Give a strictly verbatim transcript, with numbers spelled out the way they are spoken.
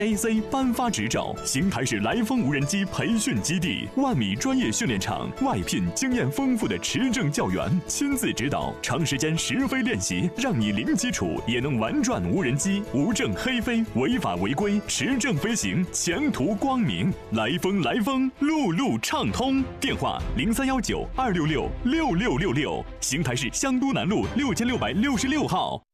A C 颁发执照，邢台市来风无人机培训基地，万米专业训练场外聘经验丰富的持证教员，亲自指导，长时间实飞练习，让你零基础也能玩转无人机，无证黑飞，违法违规，持证飞行，前途光明。来风来风，路路畅通。电话零三幺九二六六六六六六，邢台市香都南路六千六百六十六号。